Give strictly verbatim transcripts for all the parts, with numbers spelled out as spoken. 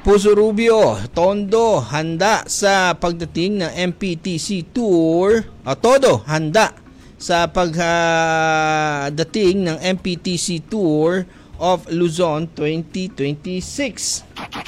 Puso Rubio, Tondo, handa sa pagdating ng M P T C Tour. O, todo, handa sa pagdating ng M P T C Tour of Luzon twenty twenty-six.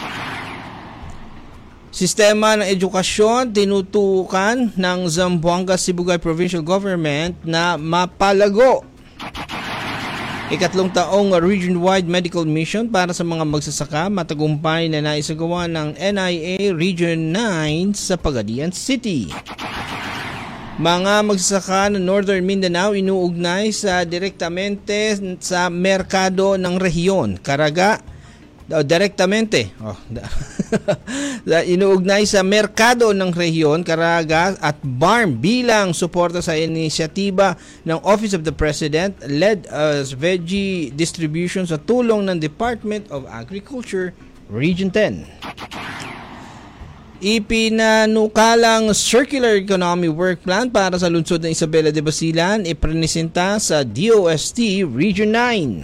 Sistema ng edukasyon tinutukan ng Zamboanga Sibugay Provincial Government na mapalago. Ikatlong taong region-wide medical mission para sa mga magsasaka matagumpay na naisagawa ng N I A Region nine sa Pagadian City. Mga magsasaka ng Northern Mindanao inuugnay sa direktamente sa merkado ng rehiyon. Karaga, oh, direktamente. Oh, inuugnay sa merkado ng rehiyon, Caraga at B A R M bilang suporta sa inisyatiba ng Office of the President led as veggie distribution sa tulong ng Department of Agriculture Region ten. Ipinanukalang Circular Economy Work Plan para sa lungsod ng Isabela de Basilan ipresenta sa D O S T Region nine.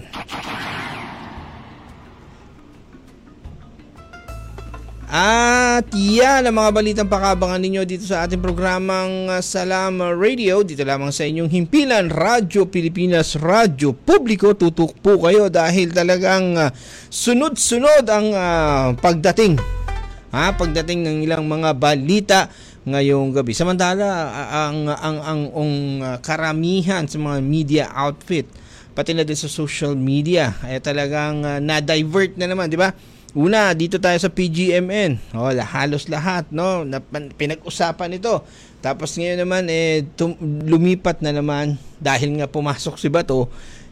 At yan ang mga balitang pakabangan ninyo dito sa ating programang Salam Radio. Dito lamang sa inyong himpilan, Radyo Pilipinas, Radyo Publiko. Tutok po kayo dahil talagang uh, sunod-sunod ang uh, pagdating. Ha? Pagdating ng ilang mga balita ngayong gabi. Samantala, ang, ang, ang, ang uh, karamihan sa mga media outfit, pati na din sa social media, ay talagang uh, na-divert na naman, di ba? Una, dito tayo sa P G M N. Oh, halos lahat, no? Pinag-usapan ito. Tapos ngayon naman eh tum- lumipat na naman dahil nga pumasok si Bato,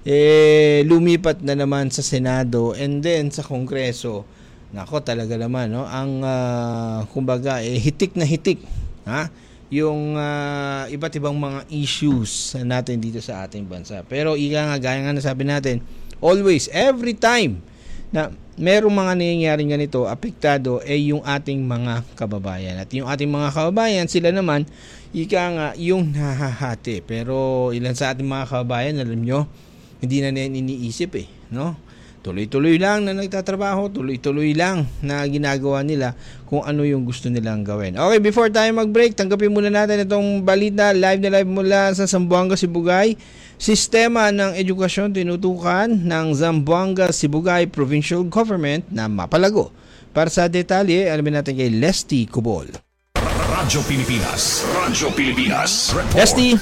eh lumipat na naman sa Senado and then sa Kongreso. Nako, talaga naman, no? Ang uh, kumbaga eh hitik na hitik, ha? Yung uh, iba't ibang mga issues natin dito sa ating bansa. Pero ika nga gaya nga nasabi natin, always every time na merong mga nangyayaring ganito, apektado ay eh, yung ating mga kababayan. At yung ating mga kababayan, sila naman, ika nga, yung nahahati. Pero ilan sa ating mga kababayan, alam nyo, hindi na nila iniisip eh, no? Tuloy-tuloy lang na nagtatrabaho, tuloy-tuloy lang na ginagawa nila kung ano yung gusto nilang gawin. Okay, before tayo mag-break, tanggapin muna natin itong balita, live na live mula sa Zamboanga, Sibugay. Sistema ng edukasyon tinutukan ng Zamboanga Sibugay Provincial Government na mapalago. Para sa detalye, alamin natin kay Lesty Cubol. Radyo Pilipinas. Radyo Pilipinas. Lesty.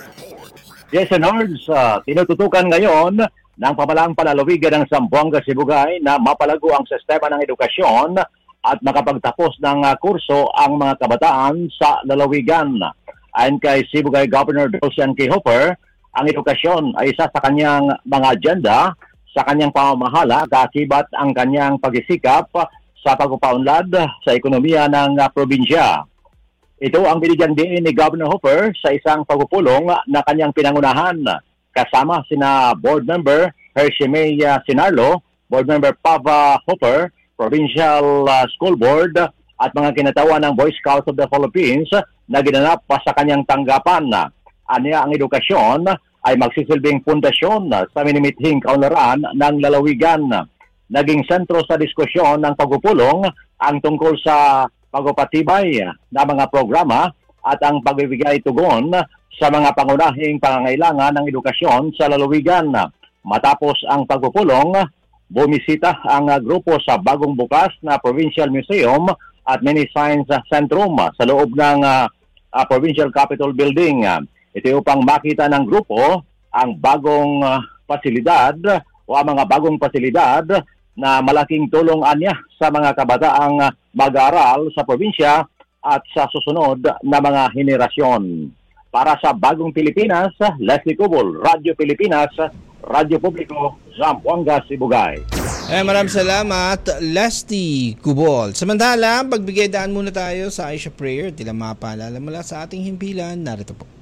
Yes, Nards, uh, tinututukan ngayon ng pamalaang palalawigan ng Zamboanga Sibugay na mapalago ang sistema ng edukasyon at makapagtapos ng uh, kurso ang mga kabataan sa lalawigan. Ayon kay Sibugay Governor Docian K. Hooper, ang edukasyon ay isa sa kanyang mga agenda sa kanyang pamamahala kakibat ang kanyang pagsisikap sa pagpapaunlad sa ekonomiya ng uh, probinsya. Ito ang binigyang diin ni Governor Hooper sa isang pagpupulong na kanyang pinangunahan kasama sina Board Member Hershey May uh, Sinarlo, Board Member Pava Hooper, Provincial uh, School Board at mga kinatawan ng Boy Scouts of the Philippines na ginanap pa sa kanyang tanggapan. Aniya ang edukasyon ay magsisilbing pundasyon sa minimithing kaunlaran ng lalawigan. Naging sentro sa diskusyon ng pagpupulong ang tungkol sa pagpapatibay na mga programa at ang pagbibigay tugon sa mga pangunahing pangangailangan ng edukasyon sa lalawigan. Matapos ang pagpupulong, bumisita ang grupo sa bagong bukas na Provincial Museum at Mini Science Centrum sa loob ng uh, uh, Provincial Capitol Building. Ito upang makita ng grupo ang bagong uh, pasilidad o ang mga bagong pasilidad na malaking tulong anya sa mga kabataang uh, mag-aaral sa probinsya at sa susunod na mga henerasyon. Para sa Bagong Pilipinas, Leslie Cubol, Radyo Pilipinas, Radyo Publiko, Zamboanga, Sibugay. Eh, maraming salamat, Leslie Cubol. Samantala, pagbigay daan muna tayo sa Aisha Prayer. Tila mapaalala mula sa ating himpilan. Narito po.